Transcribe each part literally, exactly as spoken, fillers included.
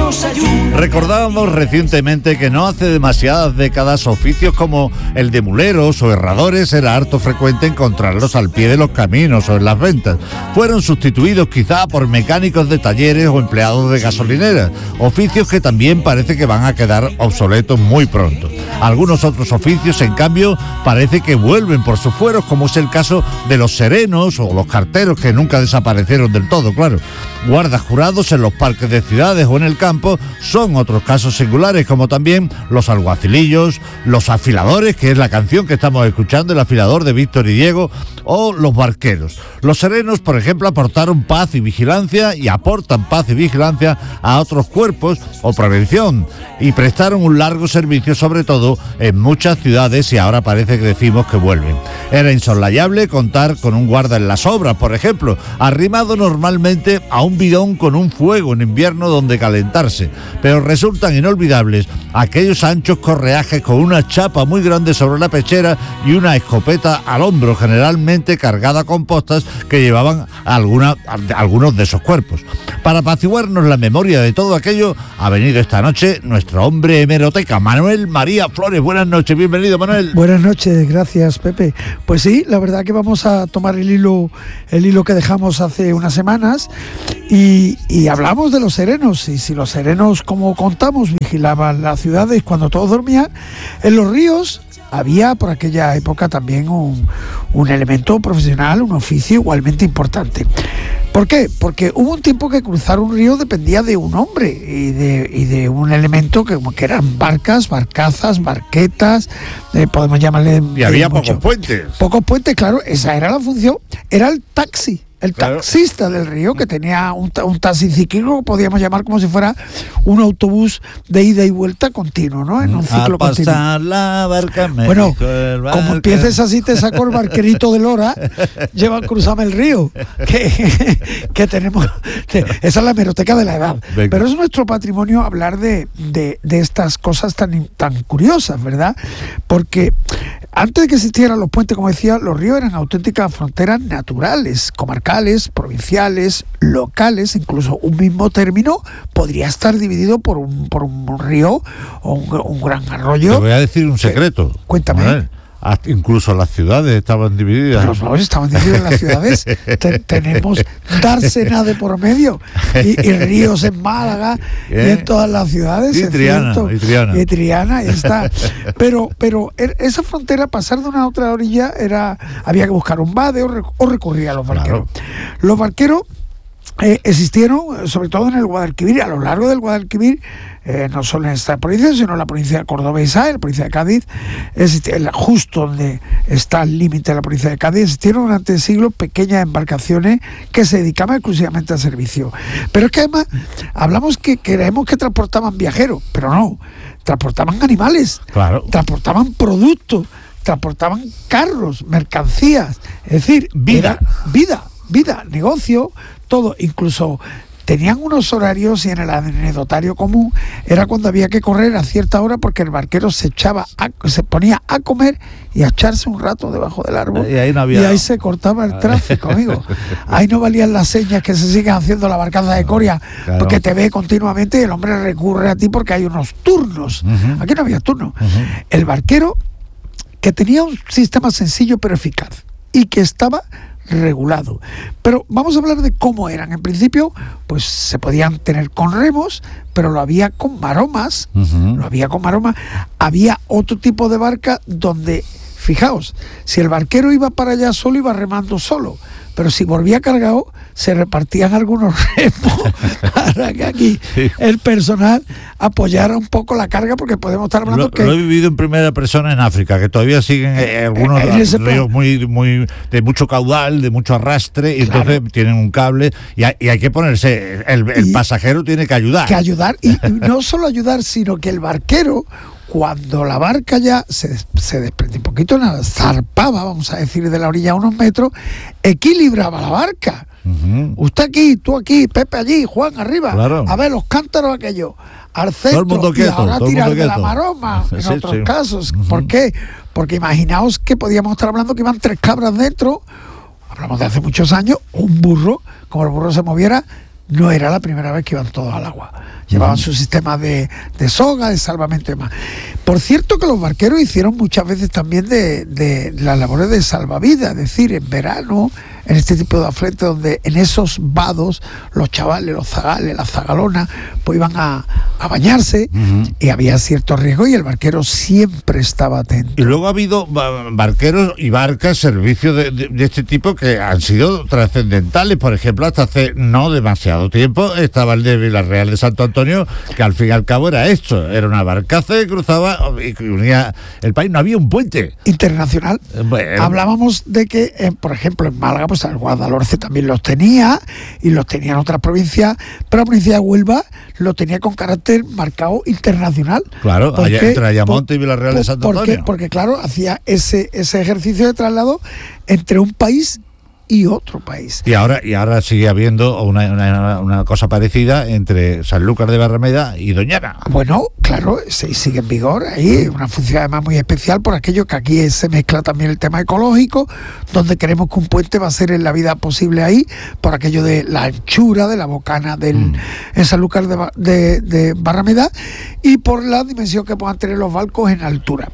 nos ayuda. Recordábamos recientemente que no hace demasiadas décadas oficios como el de muleros o herradores era harto frecuente encontrarlos al pie de los caminos o en las ventas. Fueron sustituidos quizá por mecánicos de talleres o empleados de gasolineras, oficios que también parece que van a quedar obsoletos muy pronto. Algunos otros oficios, en cambio, parece que vuelven por sus fueros, como es el caso de los serenos o los carteros, que nunca desaparecieron del todo, claro. Guardas jurados en los parques de ciudades o en el campo son otros casos singulares, como también los alguacilillos, los afiladores, que es la canción que estamos escuchando, el afilador de Víctor y Diego, o los barqueros. Los serenos, por ejemplo, aportaron paz y vigilancia y aportan paz y vigilancia a otros cuerpos o prevención, y prestaron un largo servicio, sobre todo en muchas ciudades, y ahora parece que decimos que vuelven. Era insoslayable contar con un guarda en las obras, por ejemplo, arrimado normalmente a un bidón con un fuego en invierno donde calentarse, pero resultan inolvidables aquellos anchos correajes con una chapa muy grande sobre la pechera y una escopeta al hombro, generalmente cargada con postas, que llevaban alguna, algunos de esos cuerpos. Para apaciguarnos la memoria de todo aquello, ha venido esta noche nuestro hombre hemeroteca, Manuel María Flores. Buenas noches, bienvenido, Manuel. Buenas noches, gracias, Pepe. Pues sí, la verdad que vamos a tomar el hilo, el hilo que dejamos hace unas semanas y, y hablamos de los serenos. Y si los serenos, como contamos, vigilaban las ciudades cuando todos dormían, en los ríos había por aquella época también un, un elemento profesional, un oficio igualmente importante. ¿Por qué? Porque hubo un tiempo que cruzar un río dependía de un hombre y de, y de un elemento que, que eran barcas, barcazas, barquetas, eh, podemos llamarle... Y había eh, pocos puentes. Pocos puentes, claro, esa era la función, era el taxi. El claro. taxista del río, que tenía un, un taxi cíclico, podríamos llamar como si fuera un autobús de ida y vuelta continuo, ¿no? En un ciclo a pasar continuo. La barca, me bueno, dijo el barca. Como empieces así, te saco el barquerito de Lora, lleva cruzame el río, que, que tenemos, que, esa es la hemeroteca de la edad. Venga. Pero es nuestro patrimonio hablar de, de, de estas cosas tan, tan curiosas, ¿verdad? Porque antes de que existieran los puentes, como decía, los ríos eran auténticas fronteras naturales, comarcales, provinciales, locales. Incluso un mismo término podría estar dividido por un, por un río o un, un gran arroyo. Te voy a decir un secreto. Eh, cuéntame. Manuel. Incluso las ciudades estaban divididas. Los no, estaban divididos en las ciudades. Ten, tenemos Dársena de por medio y, y ríos en Málaga ¿Eh? y en todas las ciudades. Y Triana, cierto, y Triana. Y Triana, y está. Pero, pero esa frontera, pasar de una a otra orilla, era había que buscar un vade o, rec, o recurrir a los barqueros. Claro. Los barqueros eh, existieron, sobre todo en el Guadalquivir, a lo largo del Guadalquivir. Eh, no solo en esta provincia, sino en la provincia cordobesa, en la provincia de Cádiz, existi- justo donde está el límite de la provincia de Cádiz, existieron durante siglos pequeñas embarcaciones que se dedicaban exclusivamente al servicio. Pero es que además hablamos que creemos que transportaban viajeros, pero no, transportaban animales, claro. transportaban productos, transportaban carros, mercancías, es decir, vida, vida, vida, negocio, todo, incluso... Tenían unos horarios y en el anecdotario común era cuando había que correr a cierta hora porque el barquero se echaba a, se ponía a comer y a echarse un rato debajo del árbol y ahí, no había... y ahí se cortaba el tráfico, amigo. Ahí no valían las señas que se siguen haciendo la barcaza de Coria, claro. Porque te ve continuamente y el hombre recurre a ti porque hay unos turnos. Uh-huh. Aquí no había turnos. Uh-huh. El barquero, que tenía un sistema sencillo pero eficaz y que estaba regulado. Pero vamos a hablar de cómo eran. En principio, pues se podían tener con remos, pero lo había con maromas, uh-huh. lo había con maromas. Había otro tipo de barca donde, fijaos, si el barquero iba para allá solo, iba remando solo, pero si volvía cargado, se repartían algunos remos para que aquí sí. el personal apoyara un poco la carga, porque podemos estar hablando lo, que... Lo he vivido en primera persona en África, que todavía siguen eh, algunos en ríos plan. muy muy de mucho caudal, de mucho arrastre, y claro. entonces tienen un cable, y hay, y hay que ponerse, el, el pasajero tiene que ayudar. Que ayudar, y, y no solo ayudar, sino que el barquero, cuando la barca ya se, se desprende un poquito, nada, zarpaba, vamos a decir, de la orilla a unos metros, equilibraba la barca. Uh-huh. Usted aquí, tú aquí, Pepe allí, Juan arriba. Claro. A ver, los cántaros aquellos, al centro, todo el mundo quieto, y ahora tirar de quieto. la maroma, en sí, otros sí. casos. Uh-huh. ¿Por qué? Porque imaginaos que podíamos estar hablando que iban tres cabras dentro, hablamos de hace muchos años, un burro, como el burro se moviera, no era la primera vez que iban todos al agua. Llevaban uh-huh. su sistema de, de soga, de salvamento y demás. Por cierto que los barqueros hicieron muchas veces también de, de las labores de salvavidas, es decir, en verano, en este tipo de afluentes donde en esos vados los chavales, los zagales, las zagalonas, pues iban a, a bañarse uh-huh. y había cierto riesgo y el barquero siempre estaba atento. Y luego ha habido barqueros y barcas, servicios de, de, de este tipo que han sido trascendentales. Por ejemplo, hasta hace no demasiado tiempo estaba el de Villarreal de Santo Antonio, que al fin y al cabo era esto, era una barcaza que cruzaba y que unía el país, no había un puente internacional. Bueno. Hablábamos de que, eh, por ejemplo, en Málaga, pues el Guadalhorce también los tenía y los tenía en otras provincias, pero la provincia de Huelva lo tenía con carácter marcado internacional. Claro, porque, allá entre Ayamonte por, y Villarreal de Santo porque, Antonio. Porque, claro, hacía ese, ese ejercicio de traslado entre un país y otro país. Y ahora y ahora sigue habiendo una, una, una cosa parecida entre Sanlúcar de Barrameda y Doñana. Bueno, claro, se, sigue en vigor ahí, una función además muy especial por aquello que aquí se mezcla también el tema ecológico, donde queremos que un puente va a ser en la vida posible ahí, por aquello de la anchura de la bocana del mm. en Sanlúcar de, de, de Barrameda y por la dimensión que puedan tener los barcos en altura.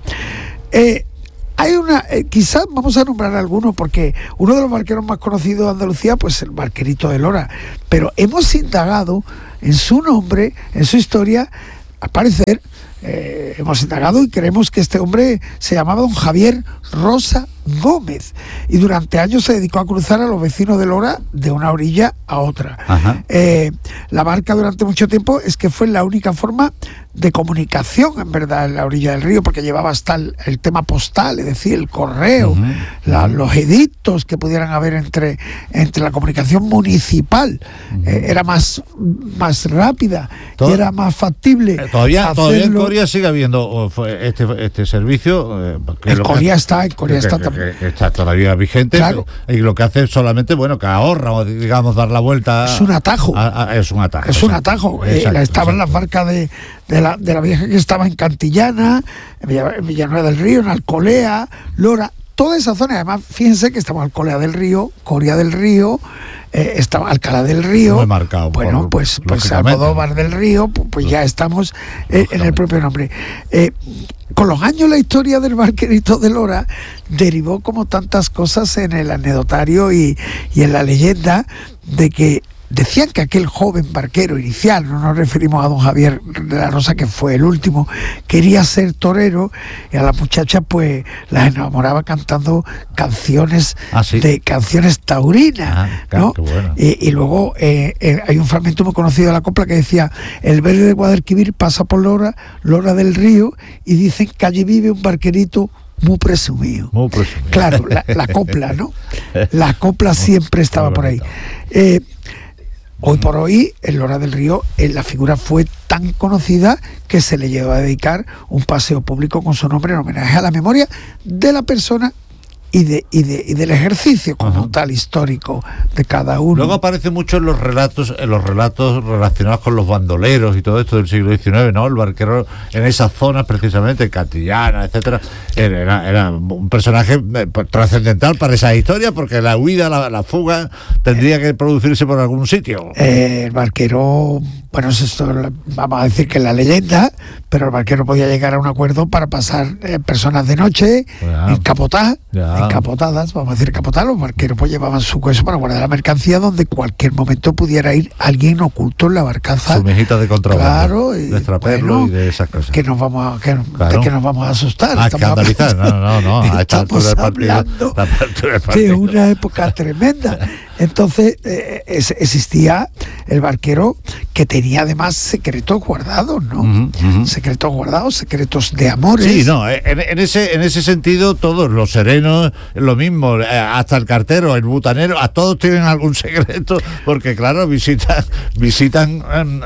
Eh, Hay una, eh, quizás vamos a nombrar algunos, porque uno de los barqueros más conocidos de Andalucía, pues el Barquerito de Lora, pero hemos indagado en su nombre, en su historia, al parecer, eh, hemos indagado y creemos que este hombre se llamaba don Javier Rosa Gómez y durante años se dedicó a cruzar a los vecinos de Lora de una orilla a otra. Eh, la barca durante mucho tiempo es que fue la única forma de comunicación en verdad en la orilla del río, porque llevaba hasta el, el tema postal, es decir, el correo, uh-huh. la, los edictos que pudieran haber entre, entre la comunicación municipal. Uh-huh. Eh, era más, más rápida y era más factible. Eh, todavía, todavía en Coria sigue habiendo este, este servicio. Eh, en Coria que, está, en Coria que, está que, también. Que, que está todavía vigente, claro. Y lo que hace es solamente, bueno, que ahorra, o digamos, dar la vuelta. Es un atajo. A, a, es un atajo. Es un atajo. Exacto, eh, estaban exacto. las barcas de, de, la, de la vieja que estaba en Cantillana, en Villanueva del Río, en Alcolea, Lora, toda esa zona. Además, fíjense que estamos en Alcolea del Río, Coria del Río, eh, estaba Alcalá del Río. Muy marcado. Bueno, por, pues, pues Almodóvar del Río, pues, pues ya estamos eh, en el propio nombre. Eh, con los años la historia del Barquerito de Lora derivó como tantas cosas en el anecdotario y, y en la leyenda de que decían que aquel joven barquero inicial, no nos referimos a don Javier de la Rosa, que fue el último, quería ser torero y a la muchacha pues las enamoraba cantando canciones ¿Ah, sí? de canciones taurinas, ah, claro, ¿no? Qué bueno. y, y luego eh, eh, hay un fragmento muy conocido de la copla que decía: el verde de Guadalquivir pasa por Lora, Lora del Río, y dicen que allí vive un barquerito muy presumido. Muy presumido. Claro, la, la copla, ¿no? La copla siempre estaba por ahí. Eh, Hoy por hoy, en Lora del Río, la figura fue tan conocida que se le llegó a dedicar un paseo público con su nombre en homenaje a la memoria de la persona y de y de y del ejercicio como uh-huh. tal histórico de cada uno. Luego aparece mucho en los relatos en los relatos relacionados con los bandoleros y todo esto del siglo diecinueve, ¿no? El barquero en esas zonas precisamente, Cantillana, etcétera, era, era un personaje trascendental para esa historia, porque la huida, la, la fuga tendría que producirse por algún sitio. Eh, el barquero, bueno, esto vamos a decir que es la leyenda, pero el barquero podía llegar a un acuerdo para pasar eh, personas de noche, ya. encapotar, ya. encapotadas, vamos a decir encapotar, los barqueros pues llevaban su coso para guardar la mercancía donde cualquier momento pudiera ir alguien oculto en la barcaza. Su mejita de contrabando, claro, y, de extraperlo bueno, y de esas cosas. Que nos vamos a, que, claro. que nos vamos a asustar. A escandalizar, no, no, no. A estamos hablando de una época tremenda. Entonces eh, es, existía el barquero que tenía además secretos guardados, ¿no? Uh-huh, uh-huh. Secretos guardados, secretos de amores. Sí, no, en, en ese en ese sentido todos los serenos, lo mismo, hasta el cartero, el butanero, a todos tienen algún secreto, porque claro, visitan visitan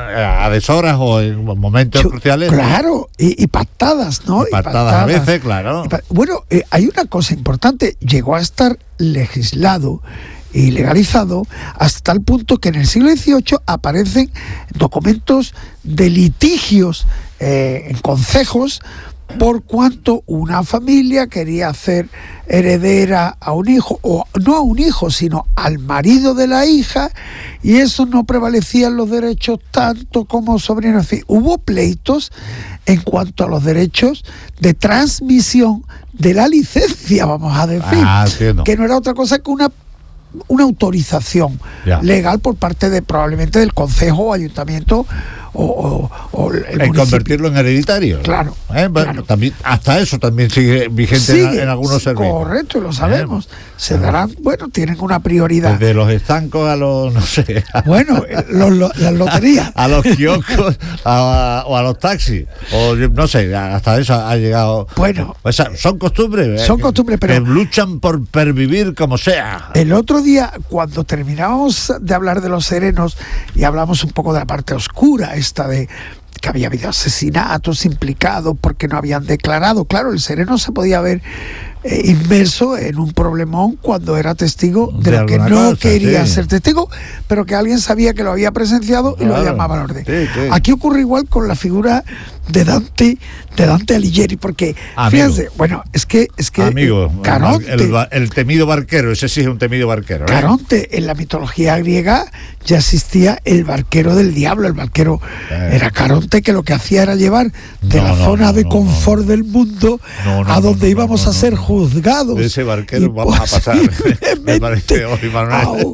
a deshoras o en momentos Yo, cruciales. Claro, y, y pactadas, ¿no? Y pactadas, y pactadas a veces, claro. Pa- bueno, eh, hay una cosa importante, llegó a estar legislado y legalizado hasta tal punto que en el siglo dieciocho aparecen documentos de litigios eh, en concejos por cuanto una familia quería hacer heredera a un hijo, o no a un hijo, sino al marido de la hija, y eso no prevalecían los derechos tanto como sobrinos. En fin, hubo pleitos en cuanto a los derechos de transmisión de la licencia, vamos a decir, ah, que no era otra cosa que una una autorización ya. legal por parte de probablemente del concejo o ayuntamiento o, o, o el en municipio. Convertirlo en hereditario. Claro, ¿Eh? Bueno, claro. También, hasta eso también sigue vigente sigue, en, en algunos servicios. Correcto, lo sabemos. ¿Eh? Se darán, bueno, tienen una prioridad. Desde los estancos a los, no sé. A, bueno, los, los, las loterías. A los kioscos a, a, o a los taxis. O no sé, hasta eso ha llegado. Bueno. O sea, son costumbres. Son que, costumbres, pero. Que luchan por pervivir como sea. El otro día, cuando terminábamos de hablar de los serenos y hablamos un poco de la parte oscura, esta de que había habido asesinatos implicados porque no habían declarado. Claro, el sereno se podía ver eh, inmerso en un problemón cuando era testigo de, de lo que no cosa, quería sí. ser testigo, pero que alguien sabía que lo había presenciado y claro, lo llamaba al orden. Sí, sí. Aquí ocurre igual con la figura de Dante, de Dante Alighieri, porque amigo, fíjense, bueno, es que es que amigo, Caronte, el, el, el temido barquero, ese sí es un temido barquero. ¿eh? Caronte, en la mitología griega ya existía el barquero del diablo, el barquero eh. era Caronte, que lo que hacía era llevar de no, la no, zona no, de no, confort no. del mundo no, no, a donde no, no, íbamos no, a ser no, no. juzgados. De ese barquero vamos a pasar. Me parece hoy, Manuel.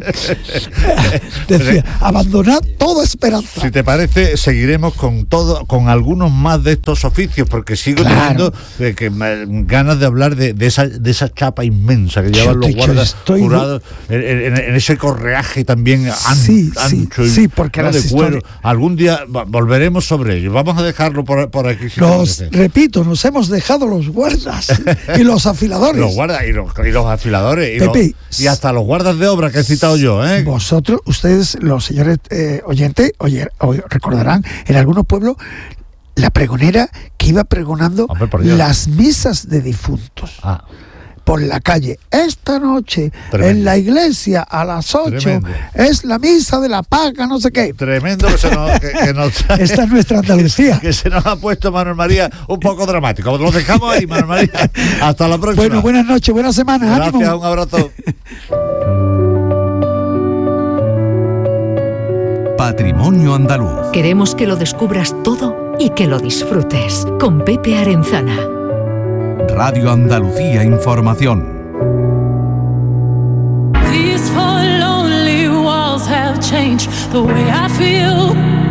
Decía, abandonad toda esperanza. Si te parece, seguiremos con todo, con algunos más de estos oficios, porque sigo claro. teniendo de que me, ganas de hablar de, de esa de esa chapa inmensa que llevan los guardas estoy... jurados en, en, en ese correaje también an, sí, ancho sí, y sí, porque no, las de cuero. historias... Algún día volveremos sobre ello. Vamos a dejarlo por, por aquí. Si nos, repito, nos hemos dejado los guardas y los afiladores. Los guardas y los, y los afiladores y, Pepe, los, y hasta los guardas de obra que he citado yo. ¿eh? Vosotros, ustedes, los señores eh, oyentes, oye, oye, recordarán en algunos pueblos la pregonera que iba pregonando Hombre, las misas de difuntos. Ah. Por la calle. Esta noche, tremendo. En la iglesia, a las ocho, es la misa de la Paca, no sé qué. Tremendo que se nos... Que, que nos Esta es nuestra Andalucía. Que se nos ha puesto Manuel María un poco dramático. Lo dejamos ahí, Manuel María. Hasta la próxima. Bueno, buenas noches, buena semana. Gracias, ánimo. Un abrazo. Patrimonio andaluz. Queremos que lo descubras todo y que lo disfrutes. Con Pepe Arenzana. Radio Andalucía Información. These four lonely walls have changed the way I feel.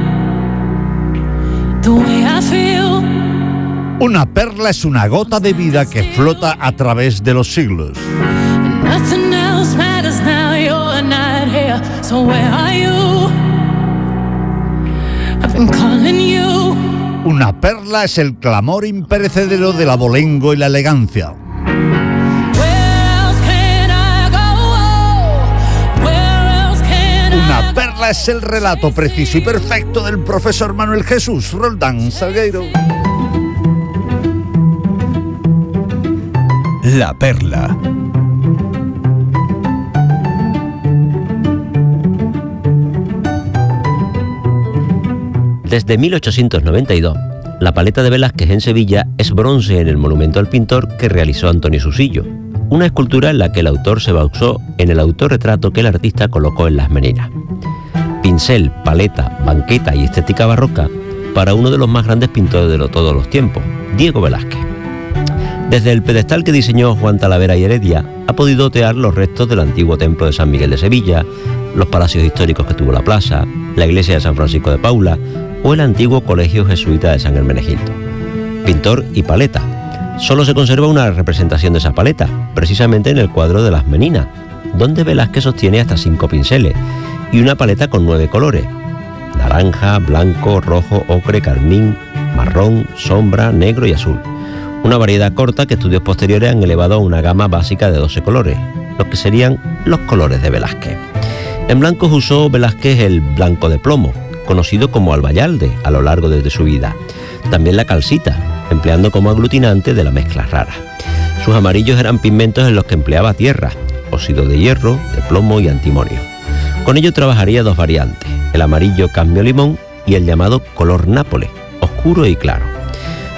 The way I feel. Una perla es una gota de vida que flota a través de los siglos. Nothing else matters now, you're not here. So where are you? I've been calling you. Una perla es el clamor imperecedero del abolengo y la elegancia. Una perla es el relato preciso y perfecto del profesor Manuel Jesús Roldán Salgueiro. La perla. Desde mil ochocientos noventa y dos, la paleta de Velázquez en Sevilla es bronce en el monumento al pintor que realizó Antonio Susillo, una escultura en la que el autor se basó en el autorretrato que el artista colocó en las meninas. Pincel, paleta, banqueta y estética barroca para uno de los más grandes pintores de todos los tiempos, Diego Velázquez. Desde el pedestal que diseñó Juan Talavera y Heredia, ha podido otear los restos del antiguo templo de San Miguel de Sevilla, los palacios históricos que tuvo la plaza, la iglesia de San Francisco de Paula o el antiguo colegio jesuita de San Hermenegildo. Pintor y paleta. Solo se conserva una representación de esa paleta, precisamente en el cuadro de las Meninas, donde Velázquez sostiene hasta cinco pinceles y una paleta con nueve colores: naranja, blanco, rojo, ocre, carmín, marrón, sombra, negro y azul. Una variedad corta que estudios posteriores han elevado a una gama básica de doce colores, los que serían los colores de Velázquez. En blancos usó Velázquez el blanco de plomo, conocido como albayalde a lo largo de su vida. También la calcita, empleando como aglutinante de la mezcla rara. Sus amarillos eran pigmentos en los que empleaba tierra, óxido de hierro, de plomo y antimonio. Con ello trabajaría dos variantes, el amarillo cadmio limón y el llamado color nápoles, oscuro y claro.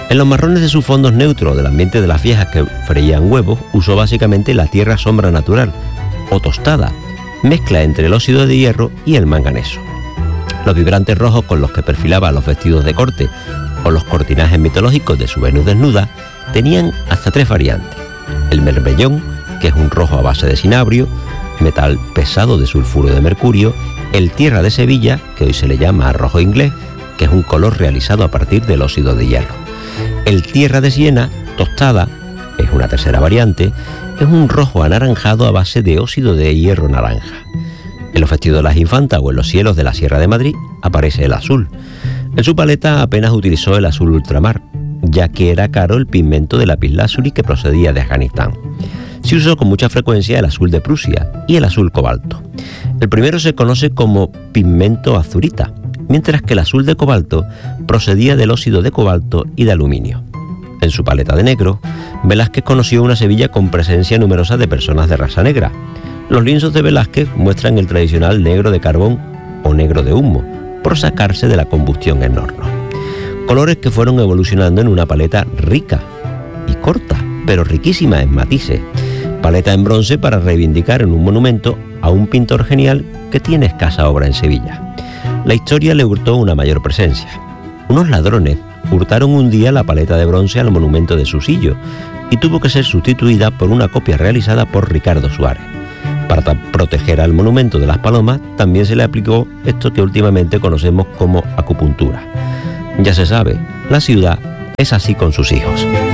En los marrones de sus fondos neutros del ambiente de las viejas que freían huevos, usó básicamente la tierra sombra natural, o tostada, mezcla entre el óxido de hierro y el manganeso. Los vibrantes rojos con los que perfilaba los vestidos de corte o los cortinajes mitológicos de su Venus desnuda tenían hasta tres variantes: el mermellón, que es un rojo a base de cinabrio, metal pesado de sulfuro de mercurio; el tierra de Sevilla, que hoy se le llama rojo inglés, que es un color realizado a partir del óxido de hierro; el tierra de Siena, tostada, es una tercera variante, es un rojo anaranjado a base de óxido de hierro naranja. En los vestidos de las infantas o en los cielos de la Sierra de Madrid aparece el azul. En su paleta apenas utilizó el azul ultramar, ya que era caro el pigmento de lapislázuli que procedía de Afganistán. Se usó con mucha frecuencia el azul de Prusia y el azul cobalto. El primero se conoce como pigmento azurita, mientras que el azul de cobalto procedía del óxido de cobalto y de aluminio. En su paleta de negro, Velázquez conoció una Sevilla con presencia numerosa de personas de raza negra. Los lienzos de Velázquez muestran el tradicional negro de carbón o negro de humo, por sacarse de la combustión en horno. Colores que fueron evolucionando en una paleta rica y corta, pero riquísima en matices. Paleta en bronce para reivindicar en un monumento a un pintor genial que tiene escasa obra en Sevilla. La historia le hurtó una mayor presencia. Unos ladrones hurtaron un día la paleta de bronce al monumento de Susillo y tuvo que ser sustituida por una copia realizada por Ricardo Suárez. Para proteger al monumento de las palomas también se le aplicó esto que últimamente conocemos como acupuntura. Ya se sabe, la ciudad es así con sus hijos.